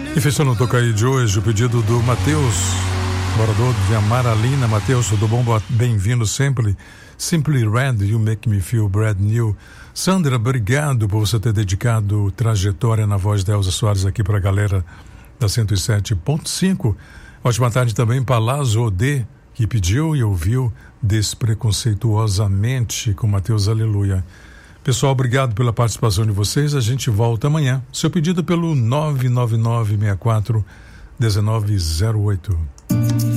E fechando o Tocaí de hoje, o pedido do Matheus, morador de Amaralina. Matheus, tudo bom? Bem-vindo sempre. Simply Red, You Make Me Feel Brand New. Sandra, obrigado por você ter dedicado Trajetória na voz de Elza Soares aqui para a galera da 107.5. Ótima tarde também para Lazo Odê, que pediu e ouviu Despreconceituosamente com Matheus Aleluia. Pessoal, obrigado pela participação de vocês. A gente volta amanhã. Seu pedido pelo 99964-1908.